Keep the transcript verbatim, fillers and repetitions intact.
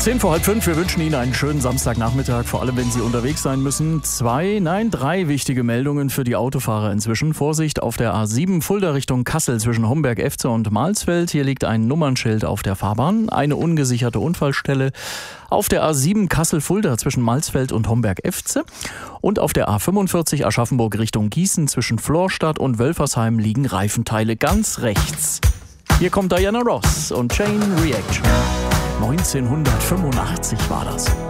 Zehn vor halb fünf, wir wünschen Ihnen einen schönen Samstagnachmittag, vor allem wenn Sie unterwegs sein müssen. Zwei, nein, drei wichtige Meldungen für die Autofahrer inzwischen. Vorsicht auf der A sieben Fulda Richtung Kassel zwischen Homberg-Efze und Mahlsfeld. Hier liegt ein Nummernschild auf der Fahrbahn. Eine ungesicherte Unfallstelle auf der A sieben Kassel-Fulda zwischen Mahlsfeld und Homberg-Efze. Und auf der A fünfundvierzig Aschaffenburg Richtung Gießen zwischen Florstadt und Wölfersheim liegen Reifenteile ganz rechts. Hier kommt Diana Ross und Chain Reaction. neunzehnhundertfünfundachtzig war das.